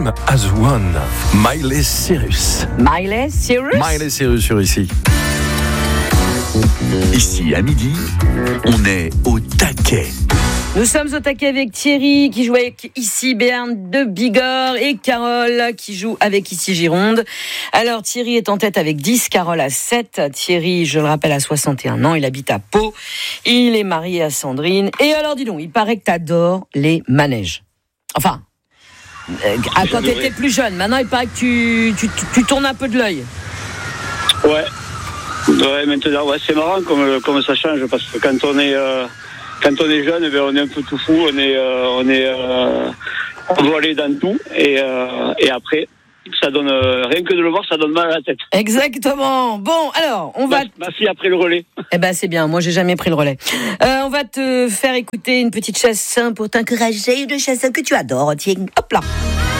Same as One. Miley Cyrus. Miley Cyrus. Miley Cyrus sur ici. Ici, à midi, on est au taquet. Nous sommes au taquet avec Thierry qui joue avec ici Béarn de Bigorre et Carole qui joue avec ici Gironde. Alors Thierry est en tête avec 10, Carole à 7. Thierry, je le rappelle, a 61 ans, il habite à Pau. Il est marié à Sandrine. Et alors dis donc, il paraît que t'adores les manèges. Enfin, quand t'étais plus jeune. Maintenant, il paraît que tu tournes un peu de l'œil. Ouais, maintenant, ouais, c'est marrant comme ça change parce que quand on est jeune, on est un peu tout fou, on doit aller dans tout et après, ça donne rien que de le voir, ça donne mal à la tête. Exactement. Bon, alors, on va. Ma fille a pris le relais. Eh ben, c'est bien. Moi, j'ai jamais pris le relais. On va te faire écouter une petite chanson pour t'encourager, une chanson que tu adores. Tiens, hop là.